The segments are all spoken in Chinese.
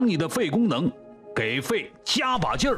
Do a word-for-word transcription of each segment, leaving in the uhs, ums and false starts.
你的肺功能，给肺加把劲儿。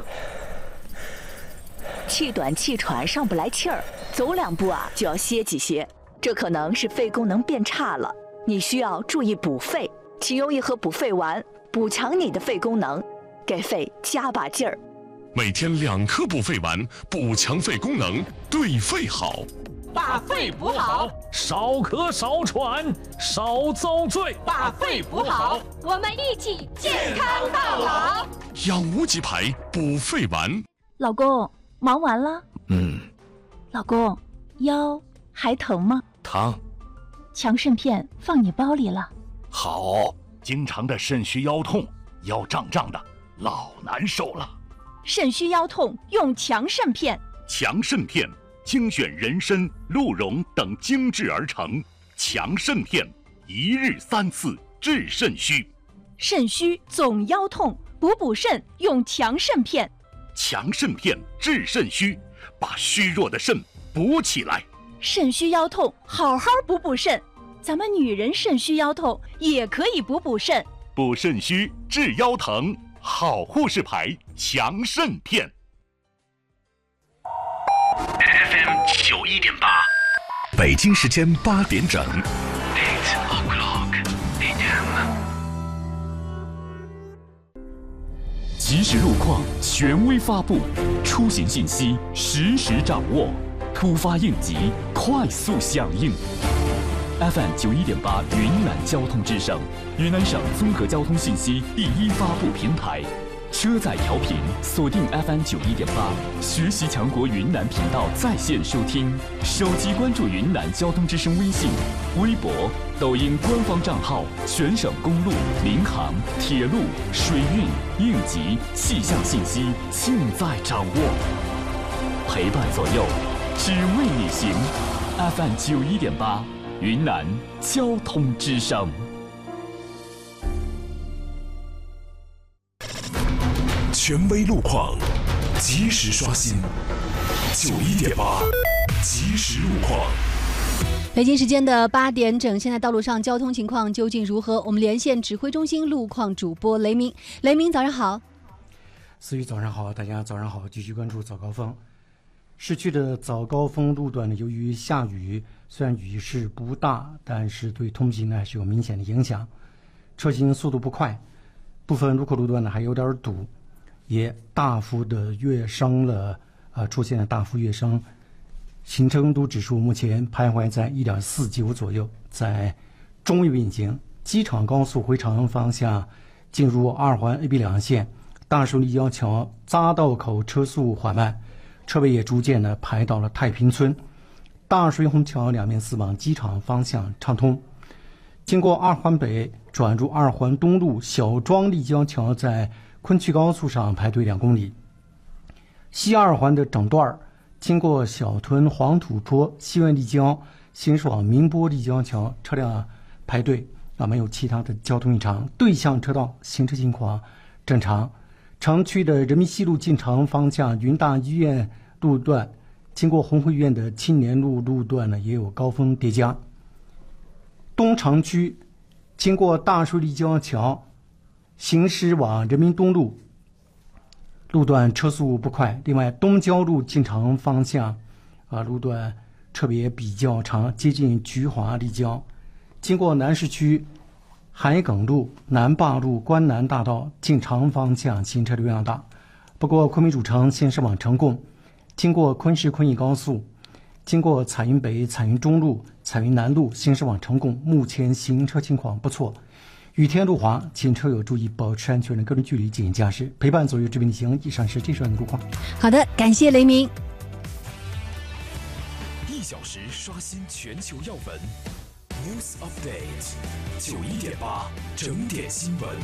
气短气喘上不来气儿，走两步啊就要歇几歇，这可能是肺功能变差了。你需要注意补肺，请用一盒补肺丸，补强你的肺功能，给肺加把劲儿。 每天两颗补肺丸，补强肺功能，对肺好。 把肺补好， 少咳少喘，少遭罪。 把肺补好，我们一起健康到老。 养无极牌补肺丸。 老公，忙完了？ 嗯。 老公，腰还疼吗？ 疼。 强肾片放你包里了。 好。 经常的肾虚腰痛，腰胀胀的，老难受了。 肾虚腰痛用强肾片。 强肾片精选人参、鹿茸等精制而成，强肾片一日三次治肾虚。 肾虚总腰痛，补补肾用强肾片。 强肾片治肾虚，把虚弱的肾补起来。 肾虚腰痛，好好补补肾。咱们女人肾虚腰痛也可以补补肾。 补肾虚治腰疼，好护士牌强肾片。 F M 九一点八，北京时间八点整。Eight o'clock A M。即时路况权威发布，出行信息实时掌握，突发应急快速响应。F M 九一点八云南交通之声，云南省综合交通信息第一发布平台。车载调频锁定 F M 九一点八，学习强国云南频道在线收听，手机关注云南交通之声微信、微博、抖音官方账号，全省公路、民航、铁路、水运、应急、气象信息尽在掌握，陪伴左右，只为你行。F M 九一点八，云南交通之声。权威路况，及时刷新。九一点八，及时路况。 北京时间的八点整，现在道路上交通情况究竟如何？我们连线指挥中心路况主播雷鸣。雷鸣，早上好。 思雨，早上好，大家早上好，继续关注早高峰。市区的早高峰路段呢，由于下雨，虽然雨势不大，但是对通行呢是有明显的影响，车行速度不快，部分路口路段呢还有点堵。也大幅的跃升了，呃，出现了大幅跃升，行车拥堵指数目前徘徊在 一点四九 左右，在中域运行。机场高速回长安方向进入二环 A B 两线，大顺立交桥匝道口车速缓慢，车位也逐渐的排到了太平村。大水虹桥两面四往机场方向畅通。经过二环北转入二环东路小庄立交桥，在昆曲高速上排队两公里。西二环的整段经过小屯黄土坡西苑立交行驶往明波立交桥，车辆排队啊，没有其他的交通异常，对向车道行车情况正常。城区的人民西路进城方向云大医院路段经过红会院的青年路路段呢，也有高峰叠加。东城区经过大顺立交桥行驶往人民东路路段车速不快，另外东交路进城方向啊路段车别比较长，接近菊华立交。经过南市区海埂路、南坝路、关南大道进城方向行车流量大。不过昆明主城行驶往成贡，经过昆石昆义高速，经过彩云北、彩云中路、彩云南路行驶往成贡，目前行车情况不错。雨天路滑，请车友注意保持安全的个人距离进行驾驶，陪伴左右指引行。以上是这段的路况。 好的，感谢雷鸣。 一小时刷新全球要闻 ，News Update， 九一点八整点新闻。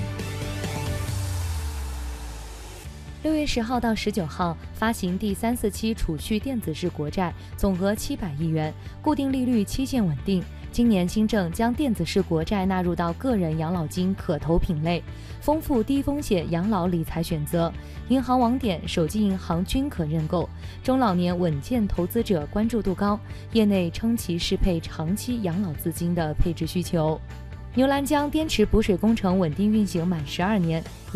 六月十号到十九号发行第三四期储蓄电子式国债，总额七百亿元，固定利率期限稳定。今年新政将电子式国债纳入到个人养老金可投品类，丰富低风险养老理财选择，银行网点、手机银行均可认购，中老年稳健投资者关注度高，业内称其适配长期养老资金的配置需求。牛栏江滇池补水工程稳定运行满十二年。